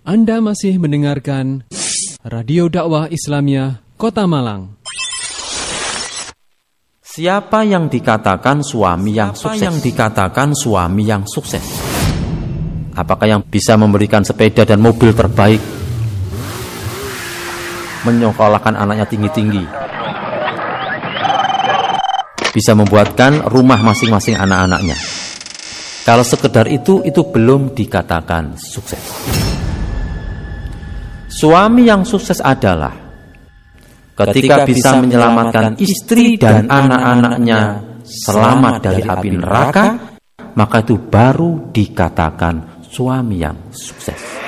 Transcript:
Anda masih mendengarkan Radio Dakwah Islamiyah Kota Malang. Siapa yang dikatakan suami yang sukses? Yang dikatakan suami yang sukses? Apakah yang bisa memberikan sepeda dan mobil terbaik, menyekolahkan anaknya tinggi-tinggi, bisa membuatkan rumah masing-masing anak-anaknya? Kalau sekedar itu belum dikatakan sukses. Suami yang sukses adalah ketika bisa menyelamatkan istri dan anak-anaknya selamat dari api neraka, maka itu baru dikatakan suami yang sukses.